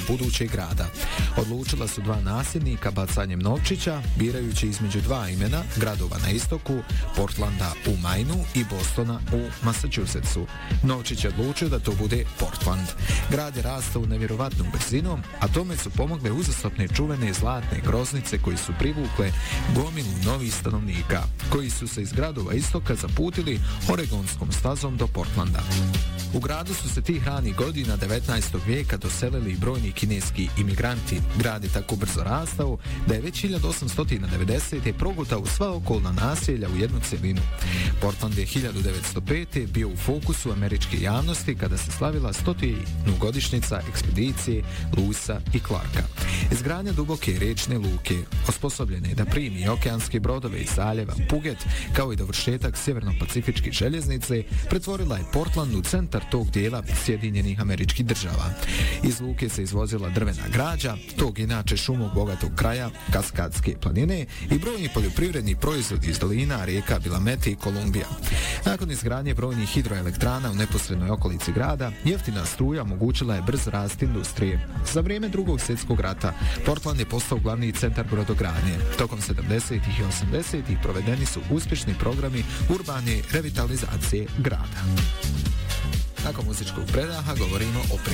budućeg grada. Odlučila su dva nasljednika bacanjem novčića, birajući između dva imena gradova na istoku, Portlanda u Mainu i Bostona u Massachusettsu. Novčić je odlučio da to bude Portland. Grad je rastao nevjerovatnom brzinom, a tome su pomogle uzastopne čuvene zlatne groznice koji su privukle gomilu novih stanovnika, koji su se iz gradova istoka zaputili Oregonskom stazom do Portlanda. U gradu su se tih ranih godina 19. vijeka doselili brojni kineski imigranti. Grad je tako brzo rastao da je već 1890. progutao sva okolna naselja u jednu cjelinu. Portland je 1905. bio u fokusu američke javnosti kada se slavila 100. godišnjica ekspedicije Lewisa i Clarka. Izgradnja duboke riječne luke, osposobljene da primi okeanske brodove iz zaljeva Puget, kao i dovršetak sjeverno-pacifičke željeznice, pretvorila je Portland u centar tog dijela Sjedinjenih Američkih Država. Iz luke se izvozila drvena građa, tog inače šumog bogatog kraja, Kaskadske planine i brojni poljoprivredni proizvodi iz dolina rijeka Willamette i Kolumbija. Nakon izgradnje brojnih hidroelektrana u neposrednoj okolici grada, jeftina struja omogućila je brz rast industrije. Za vrijeme Drugog svjetskog rata Portland je postao glavni centar brodogradnje. Tokom 70. i 80. provedeni su uspješni programi urbane revitalizacije grada. Nakon muzičkog predaha govorimo o